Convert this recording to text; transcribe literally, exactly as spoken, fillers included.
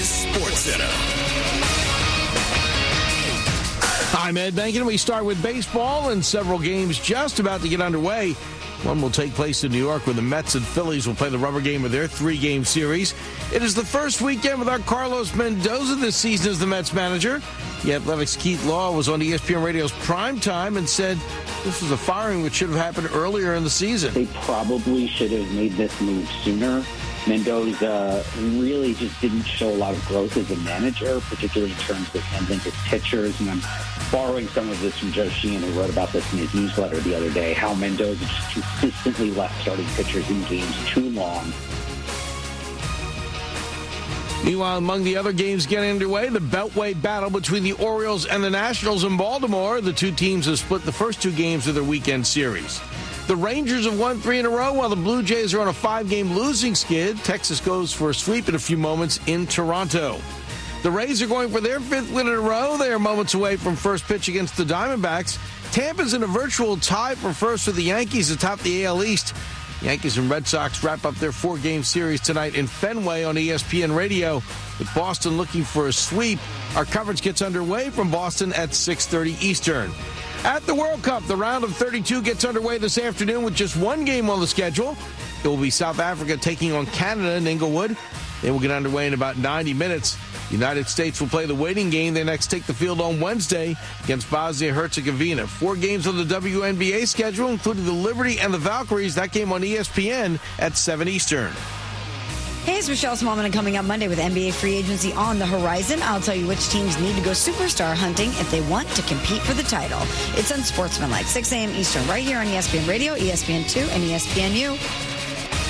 is SportsCenter. I'm Ed Bankin. We start with baseball and several games just about to get underway. One will take place in New York where the Mets and Phillies will play the rubber game of their three-game series. It is the first weekend without Carlos Mendoza this season as the Mets manager. The Athletics' Keith Law was on E S P N Radio's Prime Time and said this was a firing which should have happened earlier in the season. They probably should have made this move sooner. Mendoza really just didn't show a lot of growth as a manager, particularly in terms of handling his pitchers. And I'm borrowing some of this from Joe Sheehan, who wrote about this in his newsletter the other day, how Mendoza just consistently left starting pitchers in games too long. Meanwhile, among the other games getting underway, the Beltway battle between the Orioles and the Nationals in Baltimore. The two teams have split the first two games of their weekend series. The Rangers have won three in a row, while the Blue Jays are on a five-game losing skid. Texas goes for a sweep in a few moments in Toronto. The Rays are going for their fifth win in a row. They are moments away from first pitch against the Diamondbacks. Tampa's in a virtual tie for first with the Yankees atop the A L East. Yankees and Red Sox wrap up their four-game series tonight in Fenway on E S P N Radio. With Boston looking for a sweep, our coverage gets underway from Boston at six thirty Eastern. At the World Cup, the round of thirty-two gets underway this afternoon with just one game on the schedule. It will be South Africa taking on Canada in Inglewood. They will get underway in about ninety minutes. The United States will play the waiting game. They next take the field on Wednesday against Bosnia-Herzegovina. Four games on the W N B A schedule, including the Liberty and the Valkyries. That game on E S P N at seven Eastern. Hey, it's Michelle Smallman, and coming up Monday with N B A free agency on the horizon, I'll tell you which teams need to go superstar hunting if they want to compete for the title. It's Unsportsmanlike, six a.m. Eastern, right here on E S P N Radio, E S P N two, and E S P N U.